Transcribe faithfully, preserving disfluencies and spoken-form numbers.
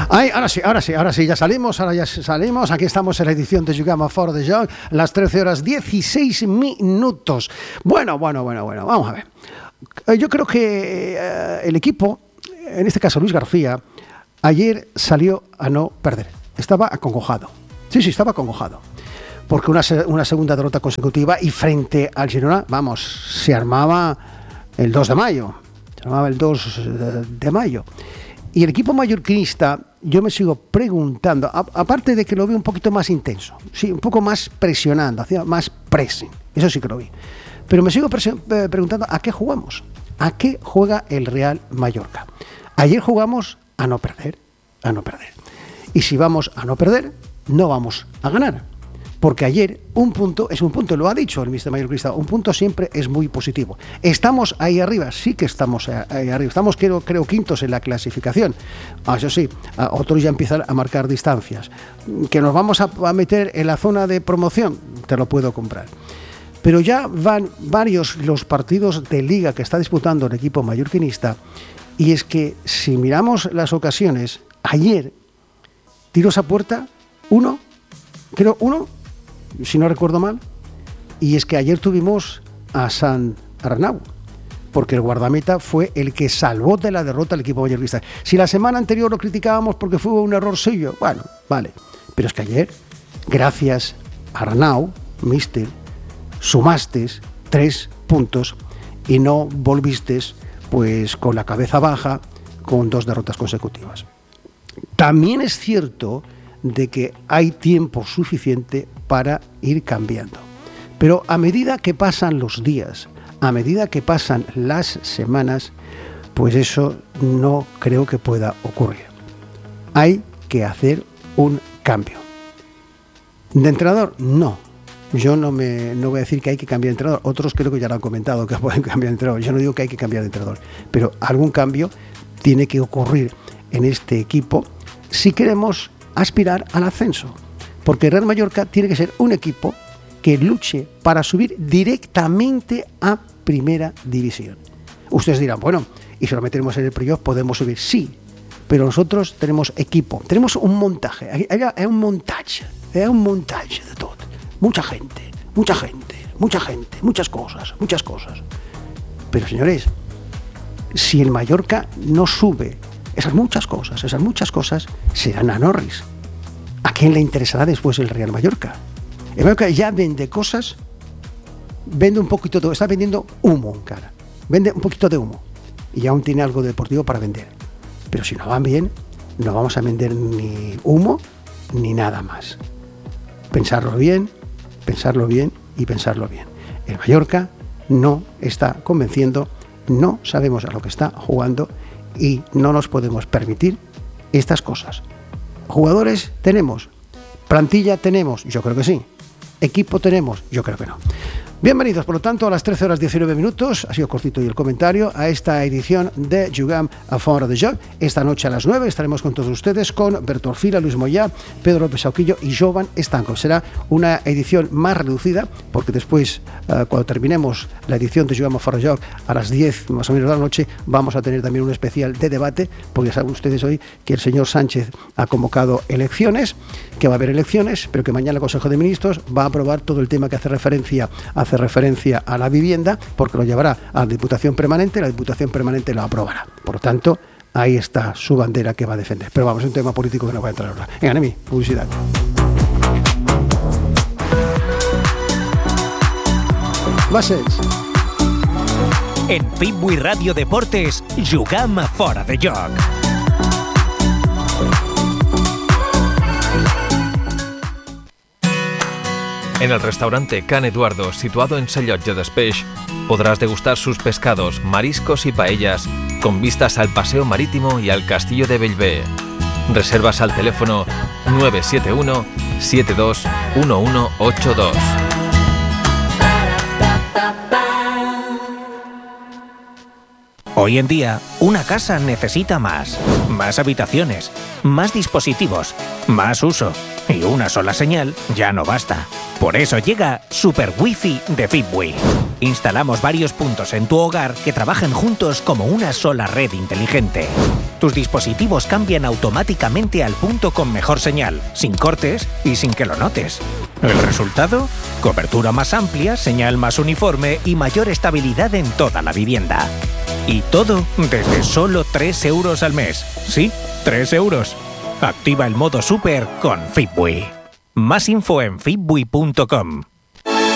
Ay, ahora sí, ahora sí, ahora sí, ya salimos, ahora ya salimos. Aquí estamos en la edición de Juguem a Fora de Joc, las trece horas dieciséis minutos. Bueno, bueno, bueno, bueno, vamos a ver. Yo creo que eh, el equipo, en este caso Luis García, ayer salió a no perder. Estaba acongojado. Sí, sí, estaba acongojado. Porque una, una segunda derrota consecutiva y frente al Girona, vamos, se armaba el dos de mayo. Se armaba el dos de mayo. Y el equipo mallorquinista, yo me sigo preguntando, a, aparte de que lo veo un poquito más intenso, sí, un poco más presionando, hacía más pressing, eso sí que lo vi. Pero me sigo presi- eh, preguntando a qué jugamos, a qué juega el Real Mallorca. Ayer jugamos a no perder, a no perder. Y si vamos a no perder, no vamos a ganar. Porque ayer un punto es un punto, lo ha dicho el míster mallorquista, un punto siempre es muy positivo. Estamos ahí arriba, sí que estamos ahí arriba, estamos creo, creo quintos en la clasificación. Ah, eso sí, ah, otros ya empiezan a marcar distancias. Que nos vamos a, a meter en la zona de promoción, te lo puedo comprar. Pero ya van varios los partidos de liga que está disputando el equipo mallorquinista, y es que si miramos las ocasiones, ayer tiros a puerta, uno, creo uno, si no recuerdo mal, y es que ayer tuvimos a San Arnau, porque el guardameta fue el que salvó de la derrota al equipo mallorquista. Si la semana anterior lo criticábamos porque fue un error suyo, bueno, vale, pero es que ayer, gracias a Arnau, mister, sumaste tres puntos y no volviste pues con la cabeza baja con dos derrotas consecutivas. También es cierto de que hay tiempo suficiente para ir cambiando. Pero a medida que pasan los días, a medida que pasan las semanas, pues eso no creo que pueda ocurrir. Hay que hacer un cambio. ¿De entrenador? No. Yo no me no voy a decir que hay que cambiar de entrenador. Otros creo que ya lo han comentado, que pueden cambiar de entrenador. Yo no digo que hay que cambiar de entrenador. Pero algún cambio tiene que ocurrir en este equipo si queremos aspirar al ascenso, porque Real Mallorca tiene que ser un equipo que luche para subir directamente a Primera División. Ustedes dirán, bueno, y si lo metemos en el playoff podemos subir, sí, pero nosotros tenemos equipo, tenemos un montaje, hay, hay, hay un montaje, hay un montaje de todo, mucha gente, mucha gente, mucha gente, muchas cosas, muchas cosas. Pero señores, si el Mallorca no sube esas muchas cosas, esas muchas cosas serán a Norris. ¿A quién le interesará después el Real Mallorca? El Mallorca ya vende cosas, vende un poquito de, está vendiendo humo en cara, vende un poquito de humo y aún tiene algo de deportivo para vender. Pero si no van bien, no vamos a vender ni humo ni nada más. Pensarlo bien, pensarlo bien y pensarlo bien. El Mallorca no está convenciendo, no sabemos a lo que está jugando y no nos podemos permitir estas cosas. ¿Jugadores tenemos? ¿Plantilla tenemos? Yo creo que sí. ¿Equipo tenemos? Yo creo que no. Bienvenidos, por lo tanto, a las trece horas diecinueve minutos, ha sido cortito y el comentario, a esta edición de Juguem a Fora de Joc. Esta noche a las nueve estaremos con todos ustedes con Berto Orfila, Luis Moyá, Pedro López Sauquillo y Jovan Estanco. Será una edición más reducida, porque después, uh, cuando terminemos la edición de Juguem a Fora de Joc a las diez más o menos de la noche, vamos a tener también un especial de debate, porque saben ustedes hoy que el señor Sánchez ha convocado elecciones, que va a haber elecciones, pero que mañana el Consejo de Ministros va a aprobar todo el tema que hace referencia a hace referencia a la vivienda, porque lo llevará a la Diputación Permanente, la Diputación Permanente lo aprobará. Por lo tanto, ahí está su bandera que va a defender. Pero vamos, es un tema político que no va a entrar ahora. Venga, Nemi, publicidad. Bases. En Fitbui Radio Deportes, Juguem a Fora de Joc. En el restaurante Can Eduardo, situado en Sallotja d'Espeix, podrás degustar sus pescados, mariscos y paellas con vistas al paseo marítimo y al castillo de Bellver. Reservas al teléfono nueve siete uno, siete dos uno uno ocho dos. Hoy en día, una casa necesita más. Más habitaciones, más dispositivos, más uso. Y una sola señal ya no basta. Por eso llega Super Wi-Fi de Fitbui. Instalamos varios puntos en tu hogar que trabajan juntos como una sola red inteligente. Tus dispositivos cambian automáticamente al punto con mejor señal, sin cortes y sin que lo notes. ¿El resultado? Cobertura más amplia, señal más uniforme y mayor estabilidad en toda la vivienda. Y todo desde solo tres euros al mes. Sí, tres euros. Activa el modo Super con Fitbui. Más info en fitbui punto com.